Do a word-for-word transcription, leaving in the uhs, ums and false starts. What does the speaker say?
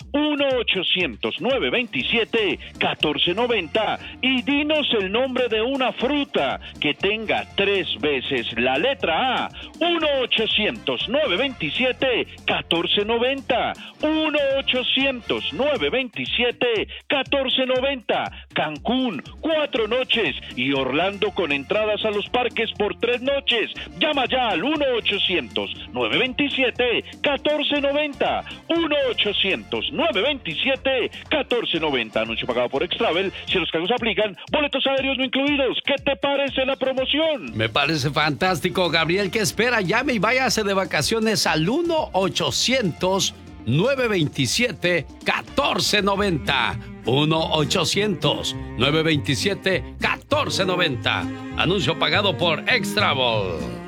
uno ochocientos, nueve veintisiete, catorce noventa y dinos el nombre de una fruta que tenga tres veces la letra A. uno ochocientos, nueve veintisiete, catorce noventa. uno ochocientos, nueve veintisiete, catorce noventa. Cancún, cuatro noches y Orlando con entradas a los parques por tres noches. Llama ya al uno ochocientos, nueve veintisiete, catorce noventa. uno ochocientos, nueve veintisiete, catorce noventa. Anuncio pagado por Extravel. Si los cargos aplican, boletos aéreos no incluidos. ¿Qué te parece la promoción? Me parece fantástico, Gabriel. ¿Qué espera? Llame y váyase de vacaciones al uno ochocientos, nueve veintisiete, catorce noventa. uno ochocientos, nueve veintisiete, catorce noventa. Anuncio pagado por Extravel.